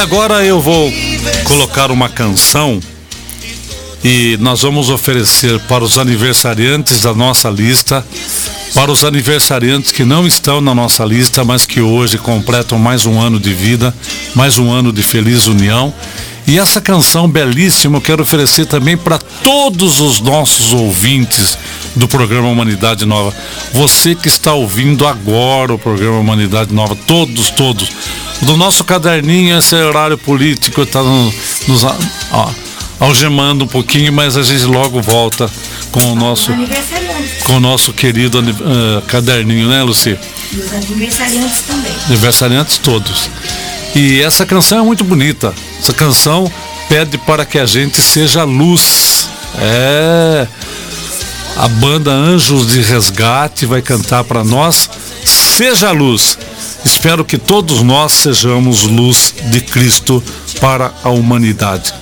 Agora eu vou colocar uma canção e nós vamos oferecer para os aniversariantes da nossa lista, para os aniversariantes que não estão na nossa lista, mas que hoje completam mais um ano de vida, mais um ano de feliz união. E essa canção belíssima eu quero oferecer também para todos os nossos ouvintes do programa Humanidade Nova. Você que está ouvindo agora o programa Humanidade Nova, todos. Do nosso caderninho, esse horário político está nos algemando um pouquinho, mas a gente logo volta com o nosso querido caderninho, né, Luci? E os aniversariantes também. Aniversariantes todos. E essa canção é muito bonita. Essa canção pede para que a gente seja luz. A banda Anjos de Resgate vai cantar para nós. Seja luz. Espero que todos nós sejamos luz de Cristo para a humanidade.